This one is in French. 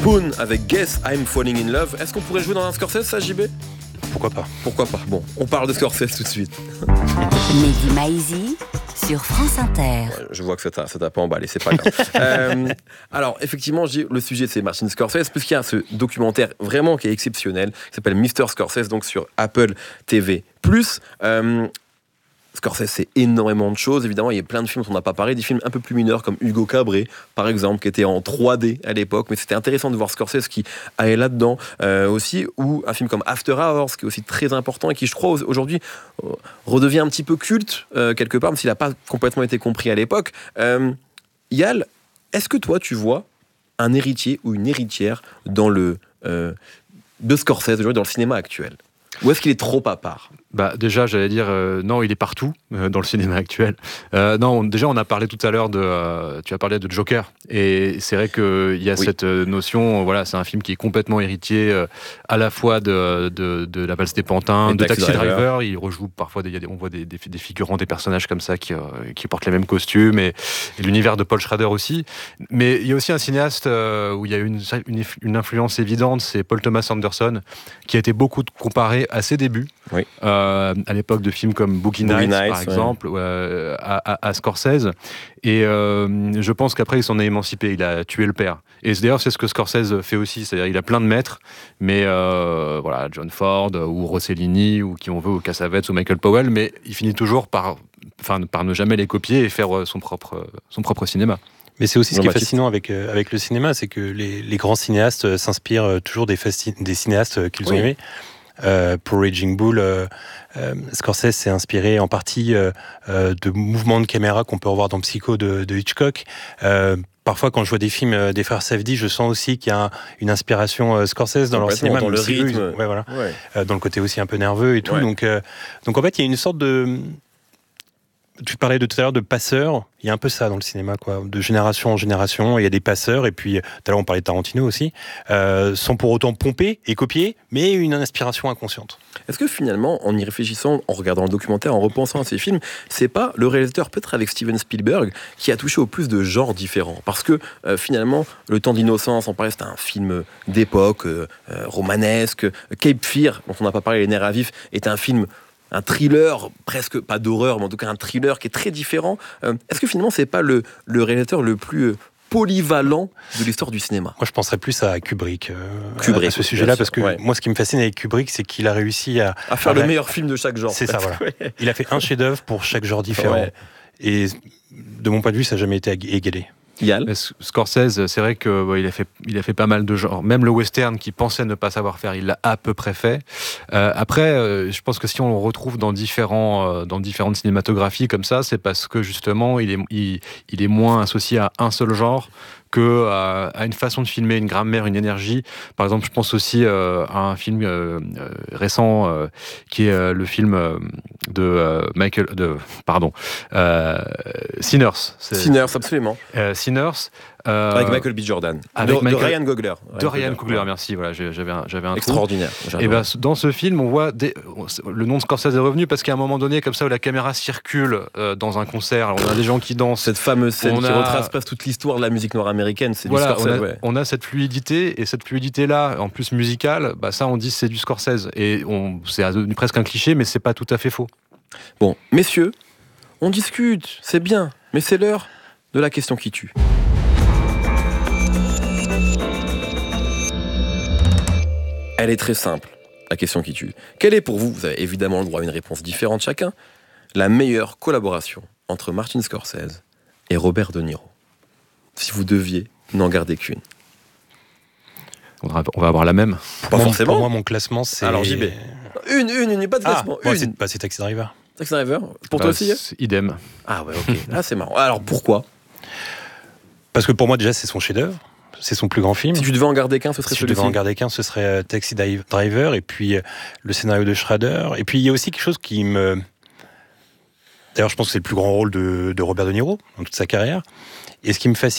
Spoon avec Guess I'm Falling in Love. Est-ce qu'on pourrait jouer dans un Scorsese, ça, JB ? Pourquoi pas ? Pourquoi pas ? Bon, on parle de Scorsese tout de suite. Mehdi Maizi sur France Inter. Ouais, je vois que ça t'a pas emballé, c'est pas grave. Alors, effectivement, le sujet, c'est Martin Scorsese, puisqu'il y a ce documentaire vraiment qui est exceptionnel, qui s'appelle Mr. Scorsese, donc sur Apple TV+. Scorsese, c'est énormément de choses. Évidemment, il y a plein de films dont on n'a pas parlé, des films un peu plus mineurs comme Hugo Cabré, par exemple, qui était en 3D à l'époque. Mais c'était intéressant de voir Scorsese qui allait là-dedans aussi. Ou un film comme After Hours, qui est aussi très important et qui, je crois, aujourd'hui, redevient un petit peu culte, quelque part, même s'il n'a pas complètement été compris à l'époque. Yal, est-ce que toi, tu vois un héritier ou une héritière de Scorsese, aujourd'hui, dans le cinéma actuel ? Ou est-ce qu'il est trop à part ? Déjà, j'allais dire, non, il est partout dans le cinéma actuel. Déjà, on a parlé tout à l'heure tu as parlé de Joker. Et c'est vrai qu'il y a cette notion, voilà, c'est un film qui est complètement héritier à la fois de La Valse des Pantins, de Taxi Driver. Il rejoue parfois, on voit des figurants, des personnages comme ça qui portent les mêmes costumes, et l'univers de Paul Schrader aussi. Mais il y a aussi un cinéaste où il y a une influence évidente, c'est Paul Thomas Anderson, qui a été beaucoup comparé à ses débuts. Oui. À l'époque de films comme Boogie Nights, par exemple, à Scorsese. Et je pense qu'après, il s'en est émancipé. Il a tué le père. Et d'ailleurs, c'est ce que Scorsese fait aussi. C'est-à-dire, il a plein de maîtres, mais voilà, John Ford ou Rossellini, ou qui on veut, ou Cassavetes, ou Michael Powell, mais il finit toujours par ne jamais les copier et faire son propre cinéma. Mais c'est aussi ce qui est fascinant avec le cinéma, c'est que les grands cinéastes s'inspirent toujours des cinéastes qu'ils ont aimés. Pour Raging Bull, Scorsese s'est inspiré en partie de mouvements de caméra qu'on peut revoir dans Psycho de Hitchcock. Parfois, quand je vois des films des frères Safdie, je sens aussi qu'il y a une inspiration Scorsese dans leur cinéma, dans le rythme, dans le côté aussi un peu nerveux et tout. Donc en fait, il y a une sorte de... Tu parlais tout à l'heure de passeurs, il y a un peu ça dans le cinéma, quoi, de génération en génération, il y a des passeurs, et puis tout à l'heure on parlait de Tarantino aussi, sans pour autant pomper et copier, mais une inspiration inconsciente. Est-ce que finalement, en y réfléchissant, en regardant le documentaire, en repensant à ces films, c'est pas le réalisateur, peut-être avec Steven Spielberg, qui a touché au plus de genres différents ? Parce que finalement, Le Temps d'innocence, on parlait, c'était un film d'époque, romanesque. Cape Fear, dont on n'a pas parlé, Les nerfs à vif, est un thriller, presque pas d'horreur, mais en tout cas un thriller qui est très différent. Est-ce que finalement, c'est pas le réalisateur le plus polyvalent de l'histoire du cinéma ? Moi, je penserais plus à Kubrick à ce sujet-là, parce que moi, ce qui me fascine avec Kubrick, c'est qu'il a réussi à faire le meilleur film de chaque genre. C'est ça, voilà. Il a fait un chef-d'œuvre pour chaque genre différent. Ouais. Et de mon point de vue, ça n'a jamais été égalé. Scorsese, c'est vrai qu'il a fait pas mal de genres. Même le western qu'il pensait ne pas savoir faire, il l'a à peu près fait. Après, je pense que si on le retrouve dans différentes cinématographies comme ça, c'est parce que justement, il est moins associé à un seul genre qu'à une façon de filmer, une grammaire, une énergie. Par exemple, je pense aussi à un film récent qui est le film Sinners. Sinners, absolument. Sinners. Avec Michael B. Jordan. De Ryan Coogler. Ryan Coogler, merci. Voilà, j'avais un extraordinaire. Et dans ce film, on voit le nom de Scorsese est revenu parce qu'à un moment donné, comme ça, où la caméra circule dans un concert, on a des gens qui dansent. Cette fameuse scène qui retrace presque toute l'histoire de la musique nord-américaine, c'est du Scorsese. On a cette fluidité, et cette fluidité-là, en plus musicale, ça, on dit c'est du Scorsese. Et c'est presque un cliché, mais c'est pas tout à fait faux. Bon, messieurs, on discute, c'est bien, mais c'est l'heure de la question qui tue. Elle est très simple, la question qui tue. Quelle est pour vous, vous avez évidemment le droit à une réponse différente chacun, la meilleure collaboration entre Martin Scorsese et Robert De Niro ? Si vous deviez n'en garder qu'une. On va avoir la même. Pas forcément. Pour moi, mon classement, c'est... Alors JB. Une, pas de classement. C'est Taxi Driver. Taxi Driver. Pour toi aussi ? Idem. Ah ouais, ok. C'est marrant. Alors pourquoi ? Parce que pour moi, déjà, c'est son chef-d'œuvre. C'est son plus grand film. Si tu devais en garder qu'un, ce serait celui-ci. Si je devais en garder qu'un, ce serait Taxi Driver, et puis le scénario de Schrader. Et puis il y a aussi quelque chose qui me... D'ailleurs, je pense que c'est le plus grand rôle de Robert De Niro dans toute sa carrière. Et ce qui me fascine,